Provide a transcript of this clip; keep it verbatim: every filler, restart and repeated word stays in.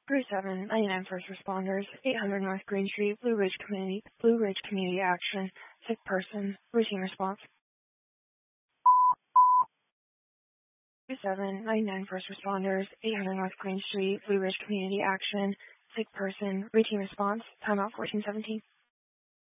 Crew seven ninety-nine First Responders, eight hundred North Green Street, Blue Ridge Community, Blue Ridge Community Action, sick person, routine response. Crew seven ninety-nine First Responders, eight hundred North Green Street, Blue Ridge Community Action, sick person, routine response, timeout fourteen seventeen.